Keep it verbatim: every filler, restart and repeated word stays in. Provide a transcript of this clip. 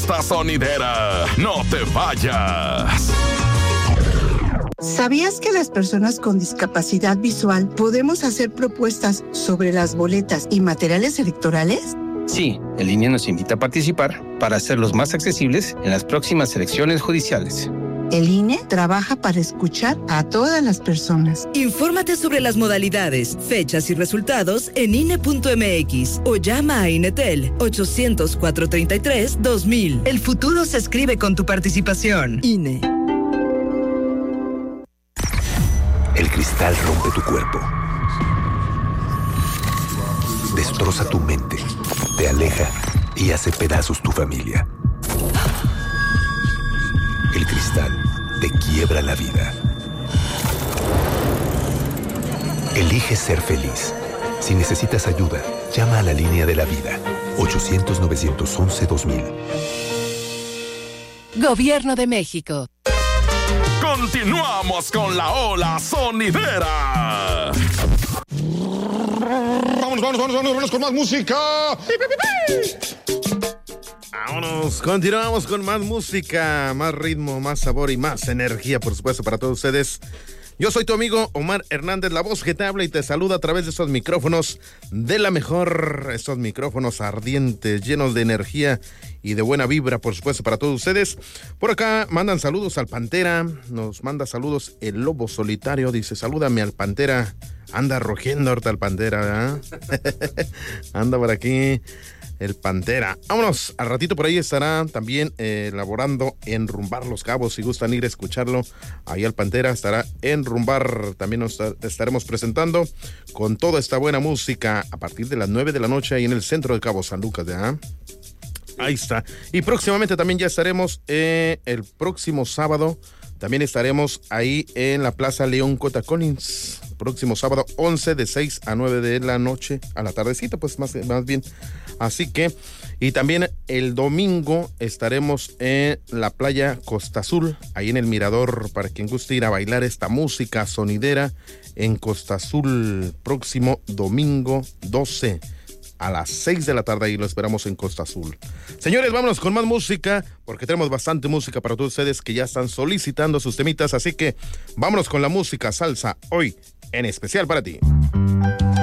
fiesta sonidera. No te vayas. ¿Sabías que las personas con discapacidad visual podemos hacer propuestas sobre las boletas y materiales electorales? Sí, el I N E nos invita a participar para hacerlos más accesibles en las próximas elecciones judiciales. El I N E trabaja para escuchar a todas las personas. Infórmate sobre las modalidades, fechas y resultados en I N E punto M X o llama a INETEL ochocientos, cuatrocientos treinta y tres, dos mil. El futuro se escribe con tu participación. I N E. El cristal rompe tu cuerpo, destroza tu mente, te aleja y hace pedazos tu familia. El cristal te quiebra la vida. Elige ser feliz. Si necesitas ayuda, llama a la línea de la vida, ochocientos, novecientos once, dos mil. Gobierno de México. Continuamos con la ola sonidera. Vamos, vamos, vamos, vamos, vamos con más música. Vámonos, continuamos con más música, más ritmo, más sabor y más energía, por supuesto, para todos ustedes. Yo soy tu amigo Omar Hernández, la voz que te habla y te saluda a través de estos micrófonos de la mejor, estos micrófonos ardientes, llenos de energía y de buena vibra, por supuesto, para todos ustedes. Por acá mandan saludos al Pantera, nos manda saludos el Lobo Solitario, dice, salúdame al Pantera, anda rugiendo ahorita el Pantera, ¿eh? Anda por aquí el Pantera. Vámonos, al ratito por ahí estará también eh, elaborando Enrumbar Los Cabos, si gustan ir a escucharlo, ahí el Pantera estará Enrumbar, también nos estaremos presentando con toda esta buena música a partir de las nueve de la noche ahí en el centro de Cabo San Lucas, ¿eh? Ahí está. Y próximamente también ya estaremos eh, el próximo sábado, también estaremos ahí en la Plaza León Cota Collins, próximo sábado once de seis a nueve de la noche, a la tardecita, pues más, más bien. Así que, y también el domingo estaremos en la playa Costa Azul, ahí en el Mirador, para quien guste ir a bailar esta música sonidera en Costa Azul, próximo domingo doce. A las seis de la tarde, ahí lo esperamos en Costa Azul. Señores, vámonos con más música, porque tenemos bastante música para todos ustedes que ya están solicitando sus temitas, así que vámonos con la música salsa hoy, en especial para ti.